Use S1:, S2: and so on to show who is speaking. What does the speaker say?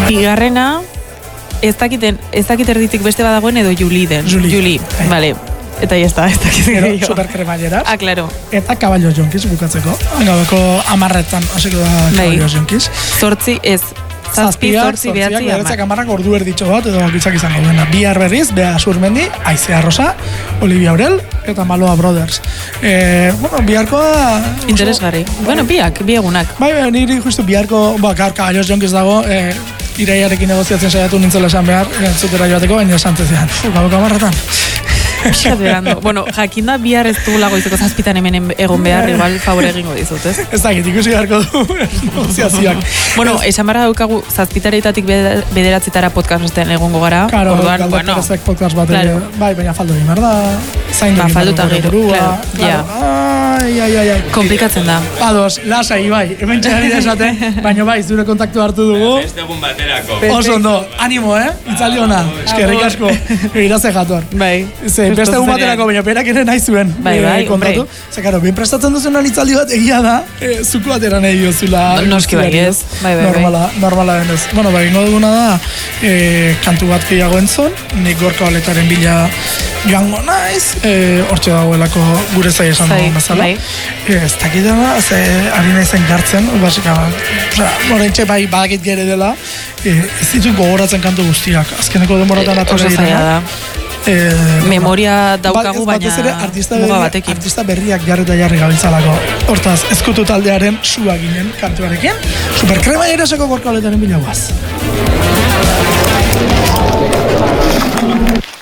S1: Bigarrena, ez dakit erditik beste badagoen edo Juli den. Juli, vale. Eta ya está, ez dakit gehiago.
S2: Superkremailerak.
S1: Ah, claro.
S2: Eta Caballos Jonkiz bukatzeko. Gabeko 10etan hasiko da Caballos Jonkiz.
S1: 8 ez. 7, 8, 9,
S2: 10. Amarrak ordu erditxo bat, edo bakitzak izango duena. Bihar berriz, Bea Surmendi, Aizea Rosa, Olivia Aurel, eta Maloa Brothers. Biharkoa...
S1: Interesgarri. Bueno, biegunak.
S2: Bai, niri justu biharko, gaur Caballos Jonkiz dago, iraiarekin negoziatzen saiatu nintzela esan behar, entzutera joateko, baina esantzezean. Gabeko 10etan.
S1: Bueno, jakinda bihar ez dugula goizeko 7 hemen egon behar, igual favore egingo dizut, ez?
S2: Ez dakit, ikusi beharko du negoziazioak.
S1: Bueno, esan barra daukagu 7 bederatzitara podcastean egongo gara.
S2: Claro,
S1: orduan, bueno.
S2: Podcast bat, bai, baina faldo egin, berda? Zain
S1: falduta gero,
S2: Ai.
S1: Komplikatzen da.
S2: Ados, lasai, bai, hemen txegari desate, baina bai, zure kontaktu hartu dugu.
S3: Beste egun baterako.
S2: Oso ondo, animo, itzaldi hona, eskerrik asko, iraze jator.
S1: Bai.
S2: Beste egun baterako, baina perak ere nahi zuen kontatu. Ze, karo, bien prestatzen duzunan itzaldi bat egia da, zuko bateran egin zula.
S1: Noski bai ez.
S2: Normala denez. Bueno, bai, ingo duguna da, kantu bat gehiago entzun, nik Gorka Oletaren bila joango naiz, hortxe dagoelako gure zai esan dugu bezala. Ez dakit dela, ari naizen gartzen, basika, horrentxe bai badakit gere dela, ez ditu gogoratzen kantu guztiak, azkeneko demoratan atorre dira.
S1: Memoria daukagu, baina muga batekin.
S2: Artista berriak jarri gabiltzalako. Hortaz, ezkutu taldearen sua ginen kantuarekin. Superkrema eraseko Gorka Oletaren bila guaz.